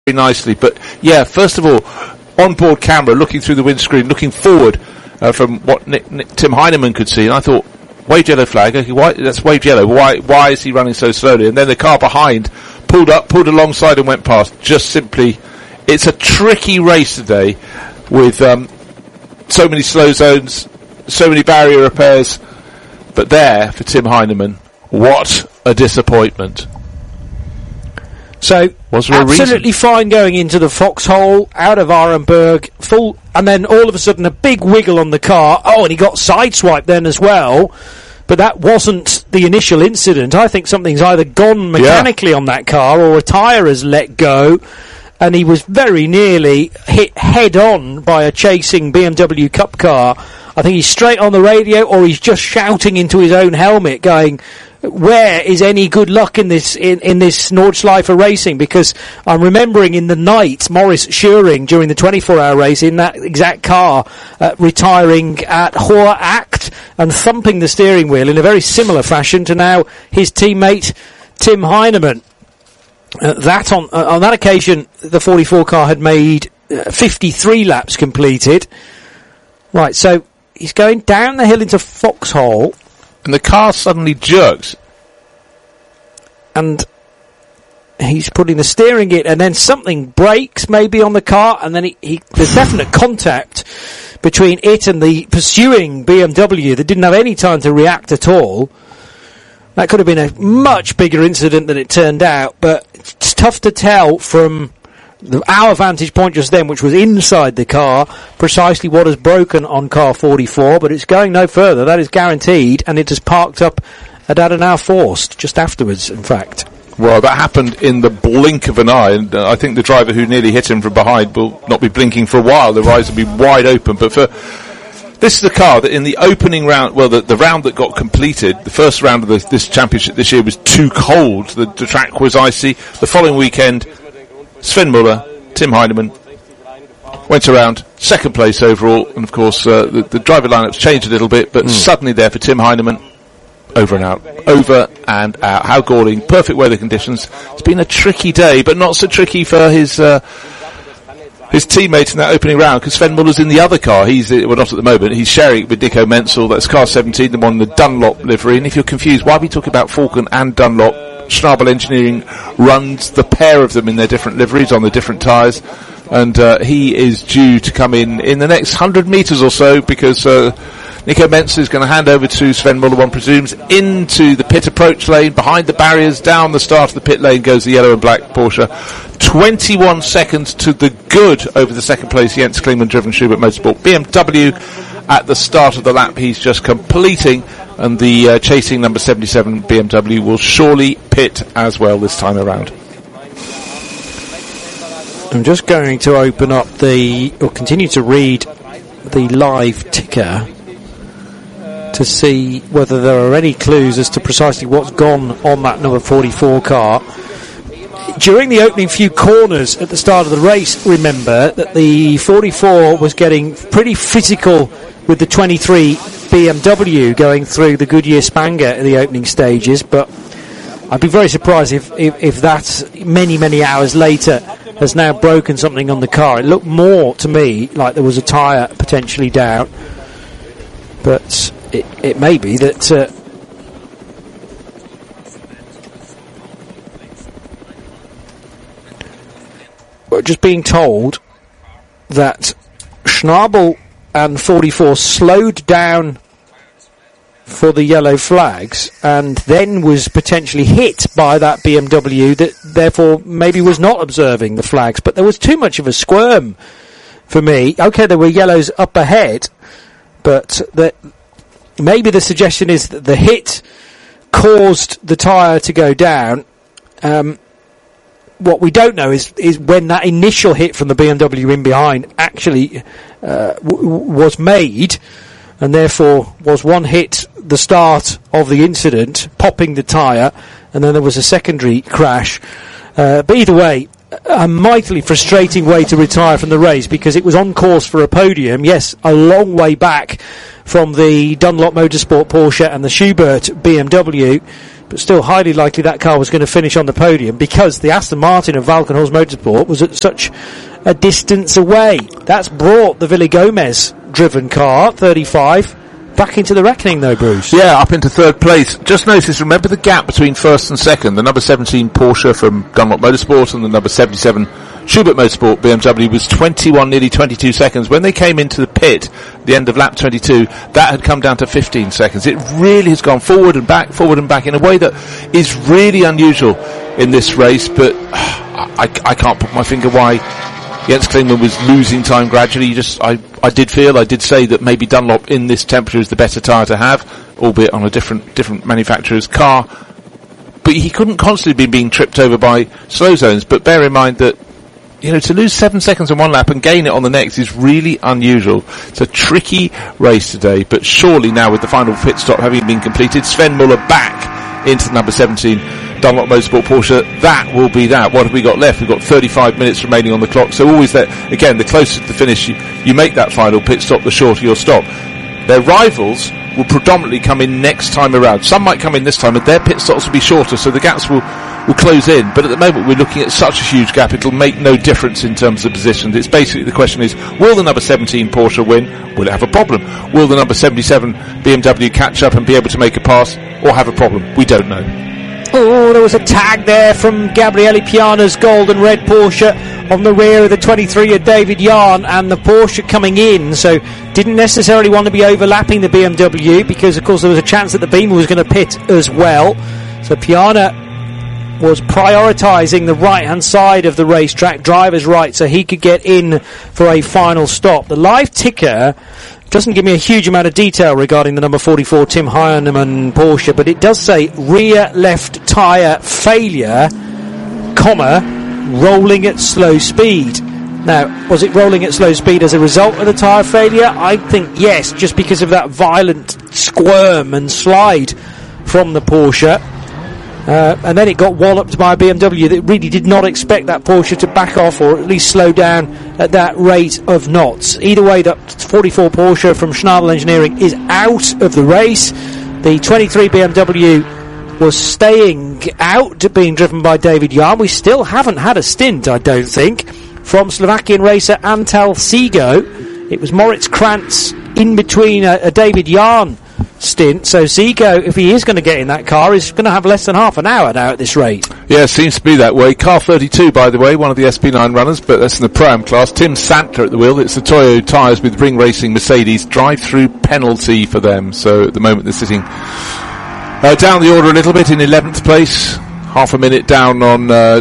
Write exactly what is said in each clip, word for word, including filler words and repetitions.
nicely. But yeah, first of all, on-board camera looking through the windscreen, looking forward uh, from what Nick, Nick, Tim Heinemann could see, and I thought, waved yellow flag. Okay, why, that's waved yellow. Why why is he running so slowly? And then the car behind pulled up, pulled alongside, and went past. Just simply, it's a tricky race today with um, so many slow zones, so many barrier repairs. But there for Tim Heinemann, what a disappointment. So, was there absolutely a fine going into the foxhole, out of Arenberg, full, and then all of a sudden a big wiggle on the car. Oh, and he got sideswiped then as well. But that wasn't the initial incident. I think something's either gone mechanically yeah. on that car, or a tyre has let go, and he was very nearly hit head on by a chasing B M W Cup car. I think he's straight on the radio, or he's just shouting into his own helmet, going, where is any good luck in this in, in this Nordschleife racing? Because I'm remembering in the night Maurice Schuring during the twenty-four hour race in that exact car uh, retiring at Hoher Acht and thumping the steering wheel in a very similar fashion to now his teammate Tim Heinemann. Uh, that on uh, on that occasion the forty-four car had made uh, fifty-three laps completed. Right, so he's going down the hill into Foxhole. And the car suddenly jerks. And he's putting the steering in, and then something breaks maybe on the car, and then he, he, there's definite contact between it and the pursuing B M W that didn't have any time to react at all. That could have been a much bigger incident than it turned out, but it's tough to tell from the, our vantage point just then, which was inside the car, precisely what has broken on car forty-four, but it's going no further, that is guaranteed, and it has parked up at Adenauer Forst just afterwards, in fact. Well, that happened in the blink of an eye, and uh, I think the driver who nearly hit him from behind will not be blinking for a while. The eyes will be wide open, but for this is the car that in the opening round, well, the, the round that got completed, the first round of the, this championship this year was too cold. The, the track was icy. The following weekend, Sven Muller, Tim Heinemann went around, second place overall, and of course uh, the, the driver lineup's changed a little bit, but mm. suddenly there for Tim Heinemann, over and out, over and out. How galling, perfect weather conditions. It's been a tricky day, but not so tricky for his uh, his teammate in that opening round, because Sven Muller's in the other car. He's, well, not at the moment, he's sharing it with Nico Menzel. That's car seventeen, the one in the Dunlop livery. And if you're confused, why are we talking about Falcon and Dunlop? Schnabel Engineering runs the pair of them in their different liveries on the different tyres, and uh, he is due to come in in the next one hundred metres or so, because uh, Nico Menzel is going to hand over to Sven Muller, one presumes, into the pit approach lane, behind the barriers, down the start of the pit lane goes the yellow and black Porsche. twenty-one seconds to the good over the second place Jens Klingmann driven Schubert Motorsport. B M W at the start of the lap he's just completing, and the uh, chasing number seventy-seven B M W will surely pit as well this time around. I'm just going to open up the, or continue to read the live ticker to see whether there are any clues as to precisely what's gone on that number forty-four car. During the opening few corners at the start of the race, remember that the forty-four was getting pretty physical with the twenty-three B M W going through the Goodyear Spanger in the opening stages, but I'd be very surprised if, if, if that many, many hours later has now broken something on the car. It looked more to me like there was a tyre potentially down, but it, it may be that uh, we're just being told that Schnabel and forty-four slowed down for the yellow flags and then was potentially hit by that B M W that therefore maybe was not observing the flags. But there was too much of a squirm for me. Okay, there were yellows up ahead, but the, maybe the suggestion is that the hit caused the tyre to go down. Um, what we don't know is, is when that initial hit from the B M W in behind actually uh, w- was made, and therefore was one hit the start of the incident, popping the tyre, and then there was a secondary crash. Uh, but either way, a mightily frustrating way to retire from the race, because it was on course for a podium, yes, a long way back from the Dunlop Motorsport Porsche and the Schubert B M W. but still highly likely that car was going to finish on the podium because the Aston Martin of Valkenhorst Motorsport was at such a distance away. That's brought the Villa-Gomez driven car, thirty-five, back into the reckoning though, Bruce. Yeah, up into third place. Just notice, remember the gap between first and second. The number seventeen Porsche from Dunlop Motorsport and the number seventy-seven Schubert Motorsport B M W was twenty-one, nearly twenty-two seconds. When they came into the pit, the end of lap twenty-two, that had come down to fifteen seconds. It really has gone forward and back, forward and back in a way that is really unusual in this race, but uh, I, I can't put my finger why Jens Klingmann was losing time gradually. You just, I, I did feel, I did say that maybe Dunlop in this temperature is the better tyre to have, albeit on a different, different manufacturer's car. But he couldn't constantly be being tripped over by slow zones. But bear in mind that, you know, to lose seven seconds on one lap and gain it on the next is really unusual. It's a tricky race today, but surely now with the final pit stop having been completed, Sven Muller back into the number seventeen Dunlop Motorsport Porsche, that will be that. What have we got left? We've got thirty-five minutes remaining on the clock, so always that, again, the closer to the finish you, you make that final pit stop, the shorter your stop. Their rivals will predominantly come in next time around. Some might come in this time, and their pit stops will be shorter, so the gaps will, will close in. But at the moment, we're looking at such a huge gap, it'll make no difference in terms of positions. It's basically, the question is, will the number seventeen Porsche win? Will it have a problem? Will the number seventy-seven B M W catch up and be able to make a pass, or have a problem? We don't know. Oh, there was a tag there from Gabriele Piana's gold and red Porsche on the rear of the twenty-three of David Yarn, and the Porsche coming in, so didn't necessarily want to be overlapping the B M W because of course there was a chance that the Beamer was going to pit as well. So Piana was prioritising the right hand side of the racetrack, driver's right, so he could get in for a final stop. The live ticker doesn't give me a huge amount of detail regarding the number forty-four Tim Heinemann Porsche, but it does say rear left tyre failure, comma, rolling at slow speed. Now, was it rolling at slow speed as a result of the tyre failure? I think yes, just because of that violent squirm and slide from the Porsche. Uh, and then it got walloped by a B M W that really did not expect that Porsche to back off or at least slow down at that rate of knots. Either way, that forty-four Porsche from Schnabel Engineering is out of the race. The twenty-three B M W was staying out, being driven by David Yarn. We still haven't had a stint, I don't think, from Slovakian racer Antal Sigo. It was Moritz Krantz in between a, a David Yarn stint, so Zico, if he is going to get in that car, is going to have less than half an hour now at this rate. Yeah, seems to be that way. Car thirty-two, by the way, one of the S P nine runners, but that's in the Pro-Am class. Tim Santler at the wheel. It's the Toyo tyres with Ring Racing Mercedes. Drive-through penalty for them, so at the moment they're sitting uh, down the order a little bit in eleventh place, half a minute down on uh,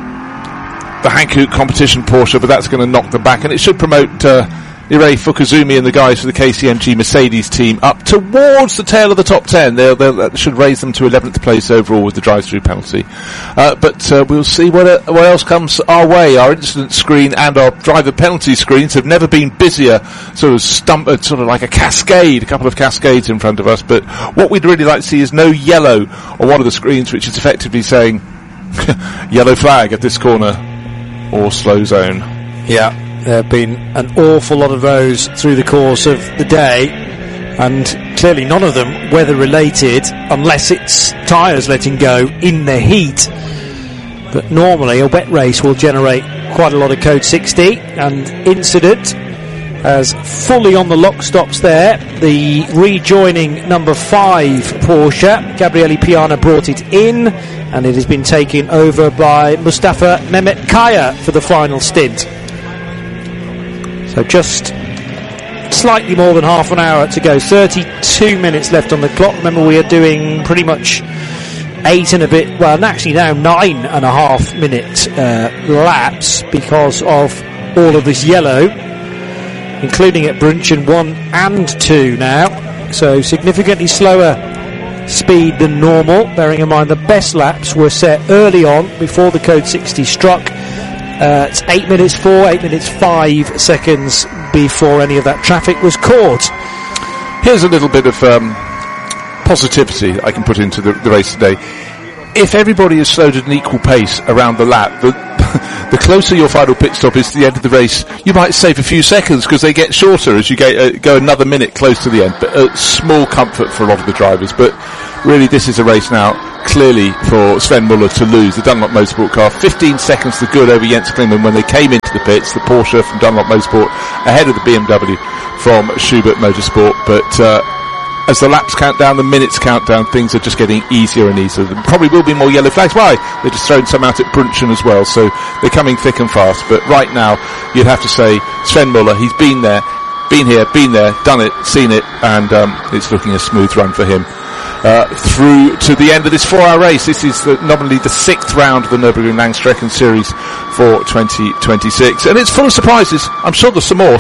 the Hankook competition Porsche, but that's going to knock them back, and it should promote uh, Irei Fukuzumi and the guys for the K C M G Mercedes team up towards the tail of the top ten. They'll, they'll, that should raise them to eleventh place overall with the drive-through penalty. Uh, but uh, we'll see what, uh, what else comes our way. Our incident screen and our driver penalty screens have never been busier, sort of stump, uh, sort of like a cascade, a couple of cascades in front of us. But what we'd really like to see is no yellow on one of the screens, which is effectively saying yellow flag at this corner or slow zone. Yeah. There have been an awful lot of those through the course of the day, and clearly none of them weather related unless it's tyres letting go in the heat. But normally a wet race will generate quite a lot of code sixty, and Incident as fully on the lock stops there. The rejoining number five Porsche, Gabriele Piana, brought it in, and it has been taken over by Mustafa Mehmet Kaya for the final stint. So just slightly more than half an hour to go. thirty-two minutes left on the clock. Remember, we are doing pretty much eight and a bit, well, actually now nine and a half minute uh, laps because of all of this yellow, including at Brunchen one and two now. So significantly slower speed than normal, bearing in mind the best laps were set early on before the code sixty struck. Uh, it's eight minutes four, eight minutes five seconds before any of that traffic was caught. Here's a little bit of um, positivity I can put into the, the race today. If everybody is slowed at an equal pace around the lap, the, the closer your final pit stop is to the end of the race, you might save a few seconds because they get shorter as you get, uh, go another minute close to the end. But uh, small comfort for a lot of the drivers. But really, this is a race now clearly for Sven Muller to lose the Dunlop Motorsport car. fifteen seconds to good over Jens Klingmann when they came into the pits, the Porsche from Dunlop Motorsport ahead of the B M W from Schubert Motorsport. But uh, as the laps count down, the minutes count down, things are just getting easier and easier. There probably will be more yellow flags. Why? They're just throwing some out at Brunchen as well, so they're coming thick and fast. But right now, you'd have to say Sven Muller, he's been there, been here, been there, done it, seen it, and um, it's looking a smooth run for him. Uh, through to the end of this four-hour race. This is the, nominally the sixth round of the Nürburgring Langstrecken Series for twenty twenty-six, and it's full of surprises. I'm sure there's some more.